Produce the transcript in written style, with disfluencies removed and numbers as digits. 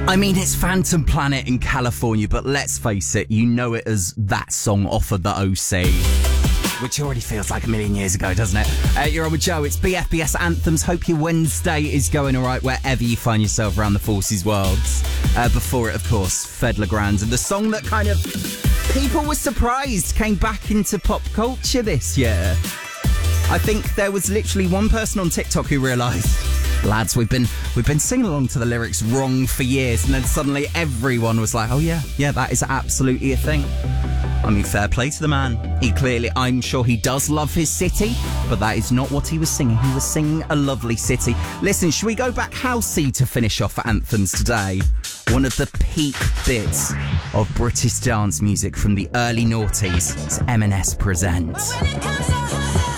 I mean, it's Phantom Planet in California, but let's face it, you know it as that song off of the OC. Which already feels like a million years ago, doesn't it? You're on with Joe, it's BFBS Anthems. Hope your Wednesday is going alright wherever you find yourself around the Forces worlds. Before it, of course, Fed Legrand, and the song that kind of people were surprised came back into pop culture this year. I think there was literally one person on TikTok who realised, lads, we've been singing along to the lyrics wrong for years, and then suddenly everyone was like, oh yeah, that is absolutely a thing. I mean, fair play to the man. He clearly, I'm sure he does love his city, but that is not what he was singing. He was singing a lovely city. Listen, should we go back housey to finish off anthems today? One of the peak bits of British dance music from the early noughties. It's M&S Presents. When it comes to